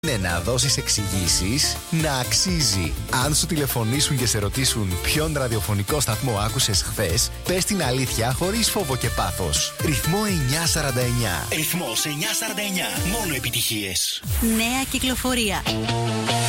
Είναι να δώσεις εξηγήσεις, να αξίζει. Αν σου τηλεφωνήσουν και σε ρωτήσουν ποιον ραδιοφωνικό σταθμό άκουσες χθες, πες την αλήθεια χωρίς φόβο και πάθος. Ρυθμό 949. Ρυθμός 949. Μόνο επιτυχίες. Νέα κυκλοφορία.